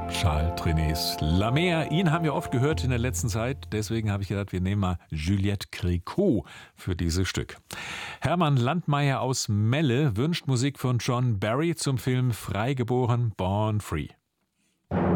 Charles Trenets La Mer. Ihn haben wir oft gehört in der letzten Zeit. Deswegen habe ich gedacht, wir nehmen mal Juliette Gréco für dieses Stück. Hermann Landmeier aus Melle wünscht Musik von John Barry zum Film Freigeboren, Born Free.